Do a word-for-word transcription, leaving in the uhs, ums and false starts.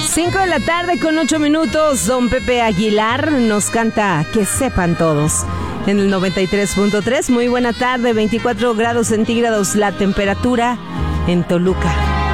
cinco de la tarde con ocho minutos, don Pepe Aguilar nos canta Que sepan todos en el noventa y tres punto tres. Muy buena tarde, veinticuatro grados centígrados la temperatura en Toluca.